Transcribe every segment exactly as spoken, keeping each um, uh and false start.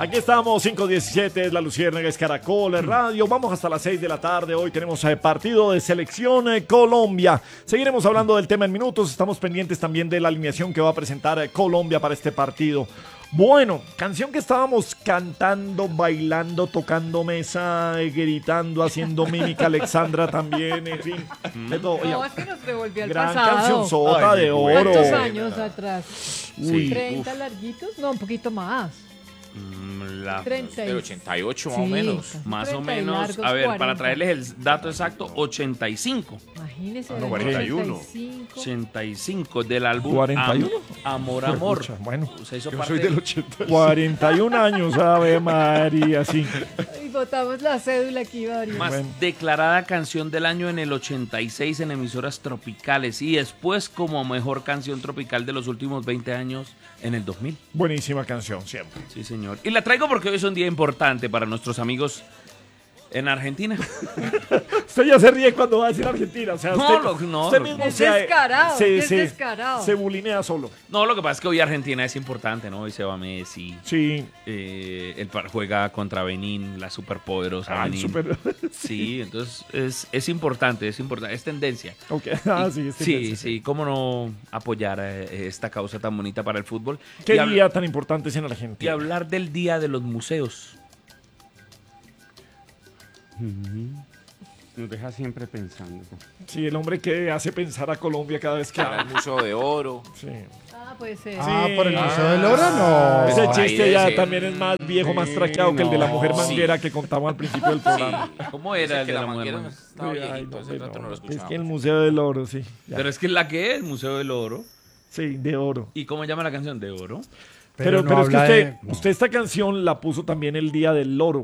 Aquí estamos, cinco diecisiete, es La Luciérnaga, es Caracol Radio. Vamos hasta las seis de la tarde. Hoy tenemos eh, partido de selección eh, Colombia. Seguiremos hablando del tema en minutos. Estamos pendientes también de la alineación que va a presentar eh, Colombia para este partido. Bueno, canción que estábamos cantando, bailando, tocando mesa, eh, gritando, haciendo mímica. Alexandra también, en fin. De todo. No, Oye, es que nos devolvió al gran pasado. canción sota de oro. ¿Cuántos años atrás? Uy, ¿treinta larguitos? No, un poquito más. La, treinta Del ochenta y ocho más Sí, o menos. casi más o treinta y menos, largos, a ver, para cuarenta. traerles el dato exacto, ochenta y cinco. Imagínese. Ah, no, del cuarenta y uno. ochenta y cinco. ochenta y cinco del álbum ¿cuarenta y uno? Am- Amor, Amor. Pucha, bueno, Se hizo Yo parte soy del ochenta. cuarenta y un años, Ave María, sí. Y botamos la cédula aquí, varios. más Bueno. declarada canción del año en el ochenta y seis en emisoras tropicales y después como mejor canción tropical de los últimos veinte años en el dos mil. Buenísima canción, siempre. Sí, señor. Y la traigo porque hoy es un día importante para nuestros amigos en Argentina. Usted ya se ríe cuando va a decir Argentina. O sea, No, usted, lo- no, usted lo- mismo Es se, descarado, se, es se- descarado. se bulinea solo. No, lo que pasa es que hoy Argentina es importante, ¿no? Hoy se va Messi. Sí. Eh, el par juega contra Benín, la superpoderosa Ay, Benín. súper. Sí, entonces es, es importante, es importante, es tendencia. Ok. Ah, Y- sí, es sí, tendencia, sí, cómo no apoyar eh, esta causa tan bonita para el fútbol. Qué y, hab- día tan importante es en y Argentina. hablar del Día de los Museos. Nos deja siempre pensando. Sí, el hombre que hace pensar a Colombia cada vez que Para el habla. Museo de Oro. Sí. Ah, puede ser. Ah, Sí. por el Museo Ah, del Oro, no. Ese por ahí chiste debe ya ser. también es más viejo, más traqueado que el de la mujer no. manguera que contamos al principio del programa. ¿Cómo era Dice el que de la la mujer? manguera estaba Ay, viejito, no, ese pero rato no lo es escuchaba. que el Museo del Oro, sí. Ya. Pero es que la que es, Museo del Oro. Sí, de oro. ¿Y cómo llama la canción? ¿De Oro? Pero, no pero es que habla usted, de- no. usted esta canción la puso también el día del loro.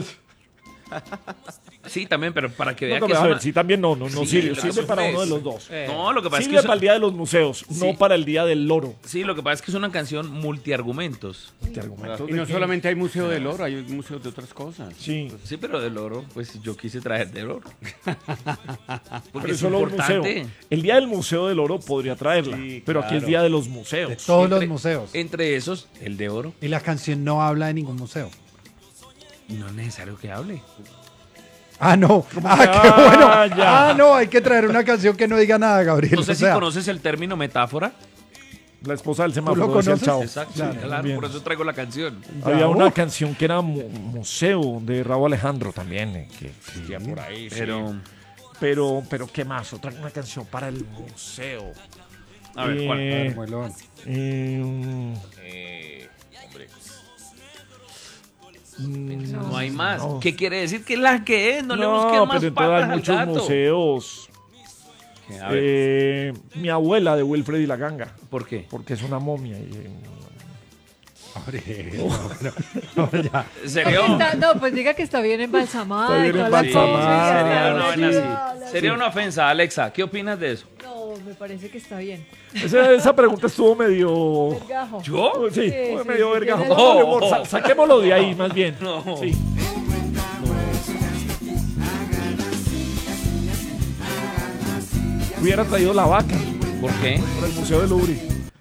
Sí, también, pero para que No, vea pero que a es ver, una- sí, también no, no, no Sí, sirve. lo Sirve que para sucede uno de es- los dos. No, lo que pasa Sirve es que para el es- día de los museos, Sí. no para el día del loro. sí, lo que pasa es que es una canción multiargumentos. Te argumento Y de no que- solamente hay Museo del Oro, hay museos de otras cosas. Sí, Sí, pero del oro, pues yo quise traer del oro. Porque pero es solo un museo. importante. El día del museo del oro podría traerla, Sí, pero aquí es claro. día de los museos. De todos Entre- los museos. Entre esos, el de oro. Y la canción no habla de ningún museo. No es necesario que hable. Ah, no. Ah, que- qué bueno. Ah, ya. Ah, no, hay que traer una canción que no diga nada, Gabriel. No sé O si sea, conoces el término metáfora. La esposa del ¿Tú semáforo lo decía el conoces? chavo. Exacto, Claro, claro, bien. por eso traigo la canción. Había Ya, una uh. canción que era mu- museo de Raúl Alejandro también, eh, que existía por ahí. sí. Pero, Pero, pero ¿qué más? Otra una canción para el museo. a ver, ¿cuál? A Eh, ver, muelo. eh, Eh, hombre. mm, No hay más. no. ¿Qué quiere decir que es la que es? No, le No, busques más pero entonces patas hay al muchos gato. museos. A ver, Eh, mi abuela de Wilfred y la Ganga, ¿por qué? porque es una momia. Y, eh, Gabriel, no, no, ya. ¿Sería, Está- no, pues diga que está bien embalsamada. Está y bien toda la embalsamada. cosa, y sería está una bien vaina ayudada. sería una ofensa, Alexa. ¿Qué opinas de eso? No, me parece que está bien. esa, esa pregunta estuvo medio... Vergajo. ¿Yo? Sí, Sí, fue sí, medio sí, vergajo. tiene- Póngale Oh, humor, oh. sa- saquémoslo de ahí, más bien. No. Sí. Hubiera traído la vaca ¿Por qué? para el Museo del Louvre.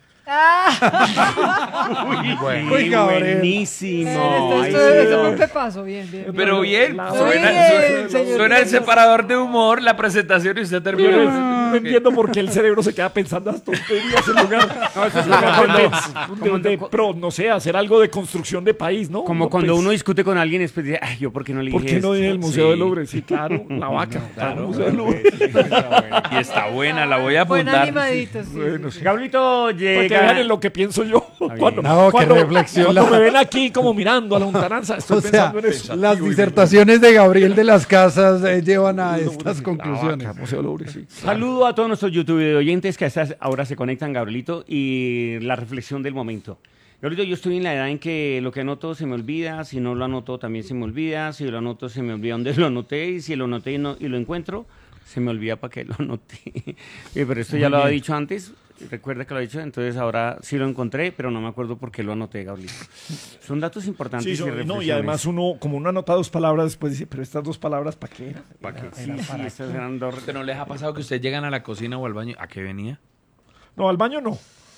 Uy, Gabriel. Buenísimo. Esto, Ahí esto, sí. esto fue un pepazo, bien, bien. bien. Pero bien, La suena, vaca. suena- Bien, señor suena el director. separador de humor, la presentación y usted Yo termina. no, no entiendo por qué el cerebro se queda pensando las tonterías en lugar, No, eso es en como lugar de, cuando- de- de pro, no sé, hacer algo de construcción de país, ¿no? Como No, cuando pues, uno discute con alguien y después dice, ay, yo por qué no le dije ¿por qué no esto?". en el Museo Sí. del Louvre? Sí, claro, la vaca. Claro. el Museo del Louvre. Y está buena, la voy a Buen apuntar. animadito, sí. Bueno, sí. Gablito Para que vean llega. en lo que pienso yo. Cuando, No, qué cuando- reflexión cuando la- me ven aquí como mirando a la lontananza, estoy O sea, pensando en eso. las disertaciones de Gabriel de las Casas eh, llevan a estas conclusiones. La vaca, Museo del Louvre, sí. Saludo a todos nuestros YouTube oyentes que a estas ahora se conectan, Gabrielito, y la reflexión del momento. Gabrielito, yo estoy en la edad en que lo que anoto se me olvida, si no lo anoto también se me olvida, si lo anoto se me olvida dónde lo anoté, y si lo anoté y, no- y lo encuentro, se me olvida para qué lo anoté. Eh, Pero esto ya lo había dicho antes, recuerda que lo he dicho, entonces ahora sí lo encontré, pero no me acuerdo por qué lo anoté, Gabrielito. Son datos importantes Sí, y son- no, y reflexiones. además uno, como uno anota dos palabras, después dice, pero estas dos palabras, ¿para qué? ¿Para qué? Sí, sí, estas eran dos- ¿Pero no les ha pasado que ustedes llegan a la cocina o al baño? ¿A qué venía? No, al baño no.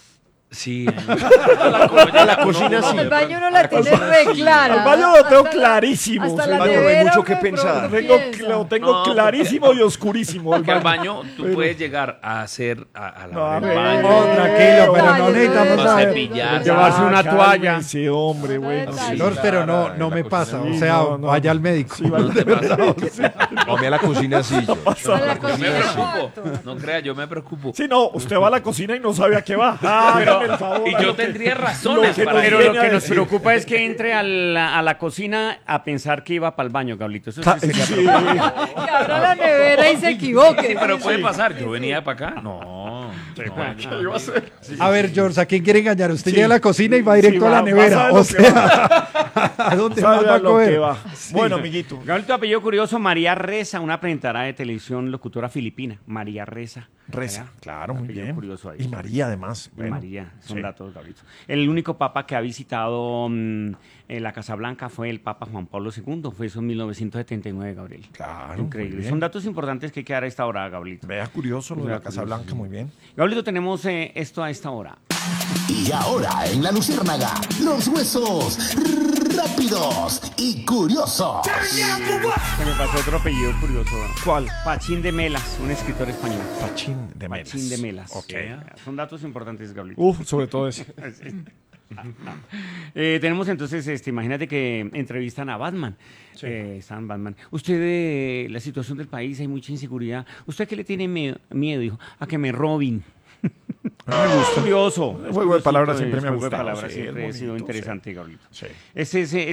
Sí. A la cocina sí. Al baño no la tiene re clara. Al baño lo tengo Hasta la- clarísimo. hasta sí, la no hay nevera mucho que me pensar. Tengo, confiesa. lo tengo No, clarísimo y oscurísimo. el Porque al baño. baño tú Pero- puedes llegar a hacer a, a No, lavar a el ver. baño. No, tranquilo, pero no Ay, necesitamos a saber. cepillar. Llevarse una toalla. Sí, hombre, bueno. No, sí. Lord, pero no, la- no la me cocina pasa. sí, O sea, no, no. vaya al médico. Sí, vale, de verdad. sí. No, a mí a la cocina sí. yo. A la Yo me cocina preocupo. cuarto. No crea, yo me preocupo. Sí, no, usted va a la cocina y no sabe a qué va. Hágame el favor, Y a yo lo que- tendría lo razones que para nos Pero viene lo a que nos decir. preocupa es que entre a la, a la cocina a pensar que iba para el baño, Gablito. Eso sí Cla- sería sí. preocupante. Que abra la nevera y se equivoque. Sí, pero puede pasar. Yo venía para acá. No. no. ¿Qué iba a hacer? A ver, George, ¿a quién quiere engañar? Usted Sí. llega a la cocina y va directo Sí, a la va- nevera. va a O saber lo que sea, ¿a dónde más Sabe va a a lo que coger? va. Bueno, amiguito. Gablito, apellido curioso, María Reza, una presentadora de televisión, locutora filipina. María Reza. Reza, ¿Verdad? claro, muy Apellido bien. curioso ahí. Y María, además. Y bueno. María, son Sí. datos, Gablito. El único papa que ha visitado mm, eh, la Casa Blanca fue el Papa Juan Pablo segundo. Fue eso en mil novecientos setenta y nueve, Gabriel. Claro, Increíble. muy bien. Son datos importantes que hay que dar a esta hora, Gablito. Vea curioso lo de Vea la Casa curioso, Blanca, sí. muy bien. Gablito, tenemos eh, esto a esta hora. Y ahora en la Luciérnaga, los huesos rápidos y curiosos. Se me pasó otro apellido curioso. ¿Cuál? Pachín de Melas, un escritor español. Pachín de Melas. Pachín de Melas. Ok. Son datos importantes, Gablito. Uf, sobre todo ese. Eh, tenemos entonces, este, imagínate que entrevistan a Batman. Eh, Sam Batman. Usted, eh, la situación del país, hay mucha inseguridad. ¿Usted qué le tiene me- miedo? Dijo, a que me roben. Me gusta. Curioso. El juego de palabras Es siempre me ha juego de gustado, palabras sí, siempre es ha sido bonito, interesante, Gablito. Sí. Ese, ese,